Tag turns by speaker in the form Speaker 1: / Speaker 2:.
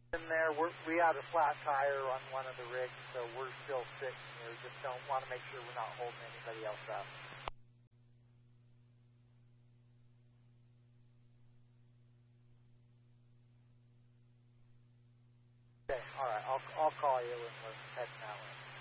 Speaker 1: In there, we had a flat tire on one of the rigs, so we're still sitting here. Just don't want to make sure we're not holding anybody else up. Okay, all right. I'll call you when we're heading that way.